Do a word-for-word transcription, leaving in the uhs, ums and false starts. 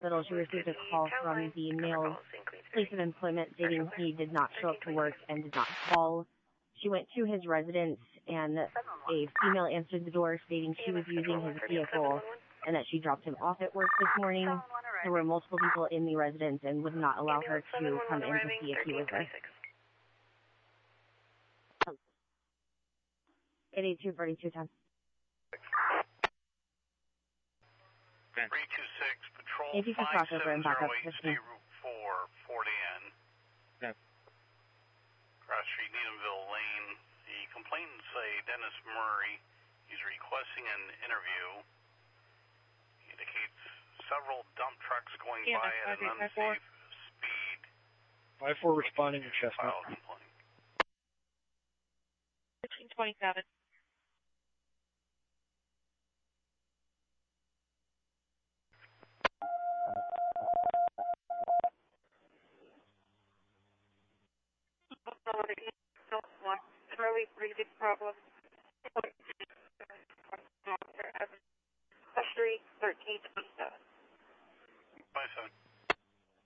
hospital, she received a call from the male's place of employment stating he did not show up to work and did not call. She went to his residence, and a female answered the door stating she was using his vehicle and that she dropped him off at work this morning. There were multiple people in the residence and would not allow her to come in to see if he was there. eight eight two, four two one zero. three two six, Patrol If you can cross over and back up to State Route four, Fort Ann. Okay. Cross Street, Needhamville Lane. The complainants say Dennis Murray. He's requesting an interview. He indicates several dump trucks going Yeah, by at an unsafe speed. five four responding to Chestnut. File a complaint. fifteen twenty-seven. Really, really big problem.